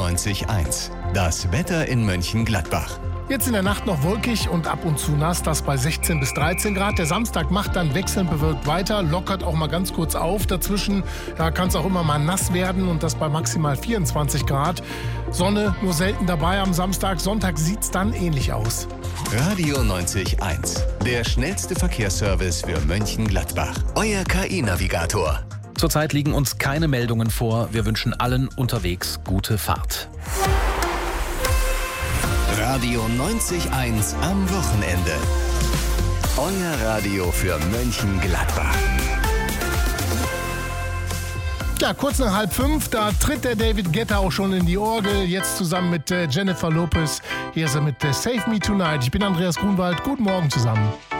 90.1. Das Wetter in Mönchengladbach. Jetzt in der Nacht noch wolkig und ab und zu nass, das bei 16 bis 13 Grad. Der Samstag macht dann wechselnd bewölkt weiter, lockert auch mal ganz kurz auf. Dazwischen kann es auch immer mal nass werden und das bei maximal 24 Grad. Sonne nur selten dabei am Samstag. Sonntag sieht es dann ähnlich aus. Radio 90.1. Der schnellste Verkehrsservice für Mönchengladbach. Euer KI-Navigator. Zurzeit liegen uns keine Meldungen vor. Wir wünschen allen unterwegs gute Fahrt. Radio 90.1 am Wochenende. Euer Radio für Mönchengladbach. Ja, kurz nach 4:30, da tritt der David Guetta auch schon in die Orgel. Jetzt zusammen mit Jennifer Lopez. Hier ist er mit Save Me Tonight. Ich bin Andreas Grunwald. Guten Morgen zusammen.